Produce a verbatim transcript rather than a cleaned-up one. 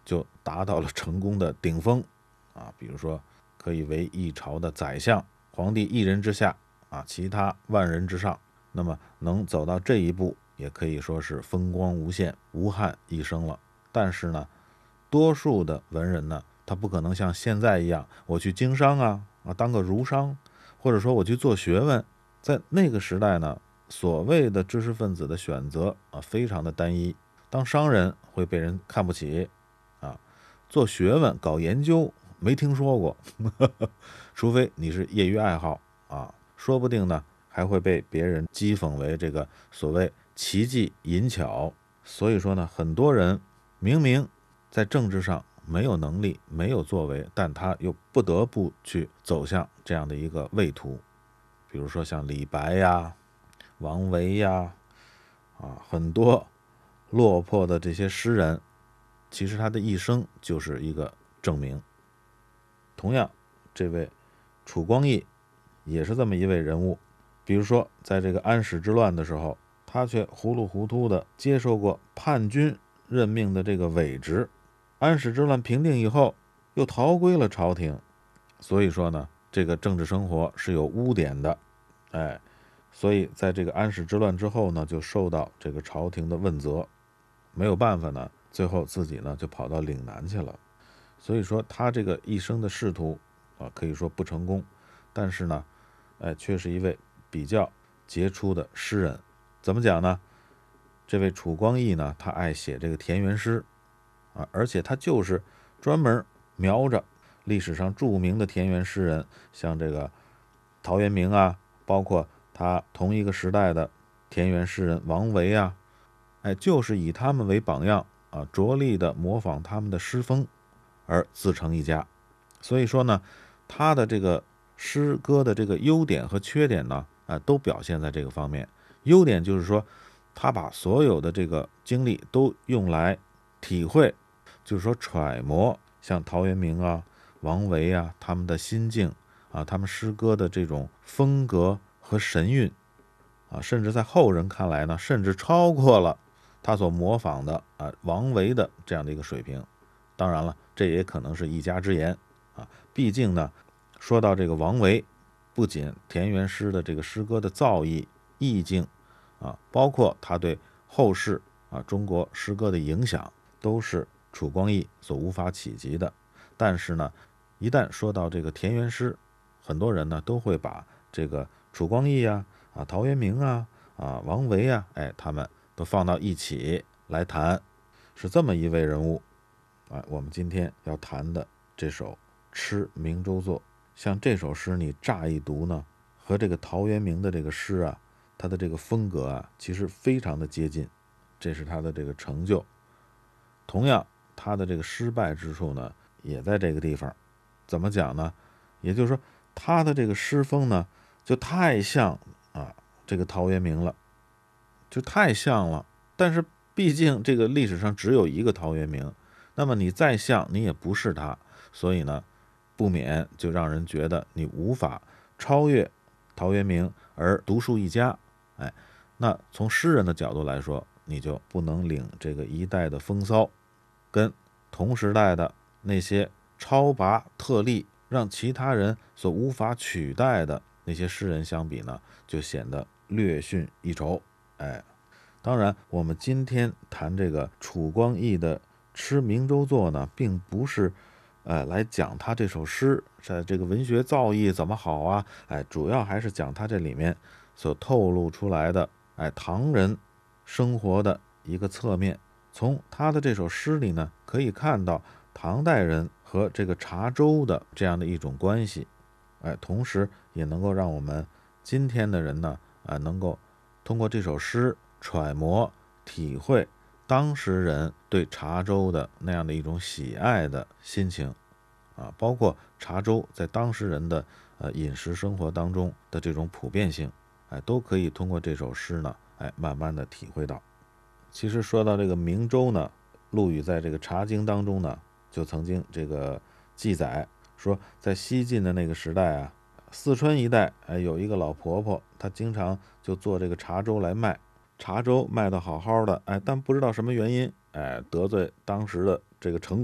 就达到了成功的顶峰啊，比如说可以为一朝的宰相，皇帝一人之下啊，其他万人之上。那么能走到这一步，也可以说是风光无限、无憾一生了。但是呢，多数的文人呢，他不可能像现在一样，我去经商啊，啊当个儒商，或者说我去做学问。在那个时代呢，所谓的知识分子的选择啊，非常的单一。当商人会被人看不起啊，做学问搞研究没听说过，除非你是业余爱好啊，说不定呢还会被别人讥讽为这个所谓奇技淫巧。所以说呢，很多人明明在政治上没有能力、没有作为，但他又不得不去走向这样的一个畏途。比如说像李白呀、王维呀，啊，很多落魄的这些诗人，其实他的一生就是一个证明。同样，这位楚光义也是这么一位人物。比如说，在这个安史之乱的时候，他却糊里糊涂的接受过叛军任命的这个伪职。安史之乱平定以后，又逃归了朝廷。所以说呢，这个政治生活是有污点的，哎，所以在这个安史之乱之后呢，就受到这个朝廷的问责，没有办法呢，最后自己呢就跑到岭南去了。所以说他这个一生的仕途啊，可以说不成功，但是呢，哎，却是一位比较杰出的诗人。怎么讲呢？这位楚光义呢，他爱写这个田园诗啊，而且他就是专门瞄着历史上著名的田园诗人，像这个陶渊明啊，包括他同一个时代的田园诗人王维啊，哎，就是以他们为榜样啊，着力的模仿他们的诗风而自成一家。所以说呢，他的这个诗歌的这个优点和缺点呢，啊，都表现在这个方面。优点就是说，他把所有的这个精力都用来体会，就是说揣摩像陶渊明啊、王维啊他们的心境啊，他们诗歌的这种风格和神韵啊，甚至在后人看来呢，甚至超过了他所模仿的啊王维的这样的一个水平。当然了，这也可能是一家之言啊，毕竟呢，说到这个王维，不仅田园诗的这个诗歌的造诣、意境啊，包括他对后世啊中国诗歌的影响，都是楚光义所无法企及的。但是呢，一旦说到这个田园诗，很多人呢都会把这个楚光义啊、啊陶渊明啊、啊王维啊，哎，他们都放到一起来谈，是这么一位人物。啊，我们今天要谈的这首《吃明州作》，像这首诗，你乍一读呢，和这个陶渊明的这个诗啊，他的这个风格啊，其实非常的接近，这是他的这个成就。同样，他的这个失败之处呢，也在这个地方。怎么讲呢？也就是说，他的这个诗风呢，就太像啊这个陶渊明了，就太像了。但是毕竟这个历史上只有一个陶渊明。那么你再像，你也不是他，所以呢，不免就让人觉得你无法超越陶渊明而独树一家。哎，那从诗人的角度来说，你就不能领这个一代的风骚，跟同时代的那些超拔特例，让其他人所无法取代的那些诗人相比呢，就显得略逊一筹。哎，当然，我们今天谈这个楚光义的吃明州作呢，并不是，呃，来讲他这首诗在这个文学造诣怎么好啊，哎，主要还是讲他这里面所透露出来的，哎，唐人生活的一个侧面。从他的这首诗里呢，可以看到唐代人和这个茶粥的这样的一种关系，哎，同时也能够让我们今天的人呢，啊，能够通过这首诗揣摩体会当时人对茶粥的那样的一种喜爱的心情啊，包括茶粥在当时人的呃饮食生活当中的这种普遍性，哎，都可以通过这首诗呢，哎，慢慢的体会到。其实说到这个明州呢，陆羽在这个《茶经》当中呢，就曾经这个记载说，在西晋的那个时代啊，四川一带哎有一个老婆婆，她经常就做这个茶粥来卖。茶粥卖得好好的，哎，但不知道什么原因，哎，得罪当时的这个城